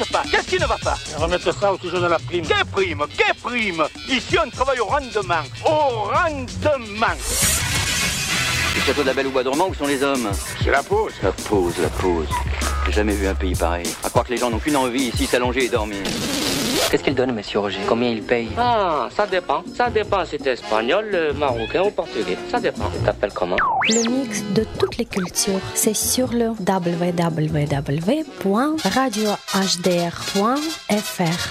passe pas? Qu'est-ce qui ne va pas? Remettre ça au sujet de la prime. Quelle prime? Quelle prime? Ici, on travaille au rendement. Au rendement. Le château de la Belle au Bois dormant, où sont les hommes? C'est la pause. La pause, la pause. J'ai jamais vu un pays pareil. À croire que les gens n'ont qu'une envie ici, s'allonger et dormir. Qu'est-ce qu'il donne, monsieur Roger? Combien il paye? Ah, ça dépend. Ça dépend si t'es espagnol, marocain ou portugais. Ça dépend. Tu t'appelles comment? Le mix de toutes les cultures, c'est sur le www.radiohdr.fr.